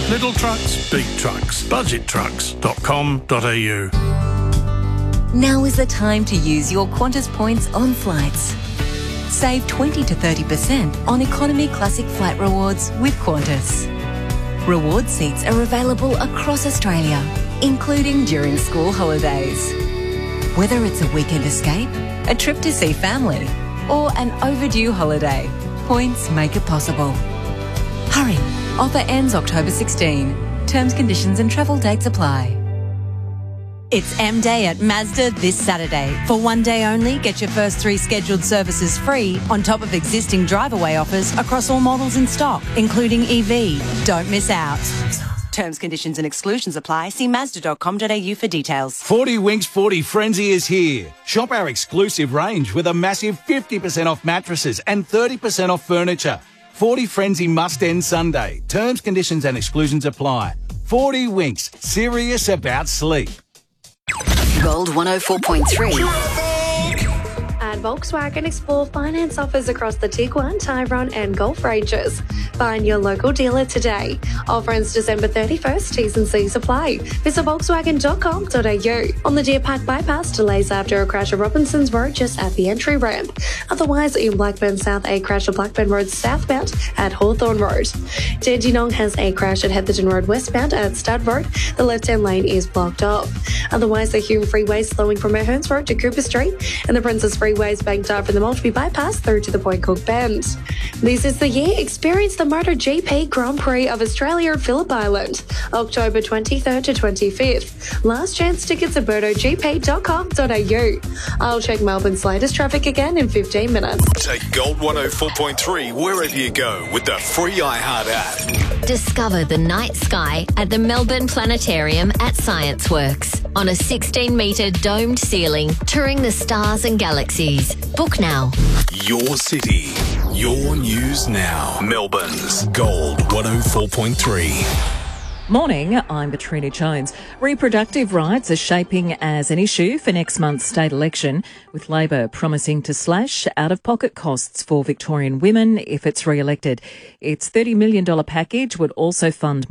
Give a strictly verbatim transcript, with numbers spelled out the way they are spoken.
Little trucks, big trucks. budget trucks dot com dot a u. Now is the time to use your Qantas points on flights. Save twenty to thirty percent on Economy Classic Flight Rewards with Qantas. Reward seats are available across Australia, including during school holidays. Whether it's a weekend escape, a trip to see family, or an overdue holiday, points make it possible. Hurry! Offer ends October sixteenth. Terms, conditions and travel dates apply. It's M Day at Mazda this Saturday. For one day only, get your first three scheduled services free on top of existing drive-away offers across all models in stock, including E V. Don't miss out. Terms, conditions and exclusions apply. See mazda dot com dot a u for details. forty Winks forty Frenzy is here. Shop our exclusive range with a massive fifty percent off mattresses and thirty percent off furniture. forty Frenzy must end Sunday. Terms, conditions and exclusions apply. forty Winks, serious about sleep. Gold one oh four point three. At Volkswagen, explore finance offers across the Tiguan, Tyrone and Golf ranges. Find your local dealer today. Offer ends December thirty-first. T's and C's apply. Visit volkswagen dot com dot a u. On the Deer Park bypass, delays after a crash at Robinsons Road just at the entry ramp. Otherwise, in Blackburn South, a crash at Blackburn Road southbound at Hawthorne Road. Dandenong has a crash at Heatherton Road westbound at Stud Road. The left-hand lane is blocked off. Otherwise, the Hume Freeway slowing from Ahern's Road to Cooper Street, and the Princess Freeway is banked up from the Maltby bypass through to the Point Cook Bend. This is the year. Experience the MotoGP Grand Prix of Australia at Phillip Island, October twenty-third to twenty-fifth. Last chance tickets at birdo g p dot com dot a u. I'll check Melbourne's latest traffic again in fifteen minutes. Take Gold one oh four point three wherever you go with the free iHeart app. Discover the night sky at the Melbourne Planetarium at ScienceWorks. On a sixteen metre domed ceiling, touring the stars and galaxies. Book now. Your city, your news now. Melbourne's Gold one oh four point three. Morning, I'm Katrina Jones. Reproductive rights are shaping as an issue for next month's state election, with Labor promising to slash out-of-pocket costs for Victorian women if it's re-elected. Its thirty million dollars package would also fund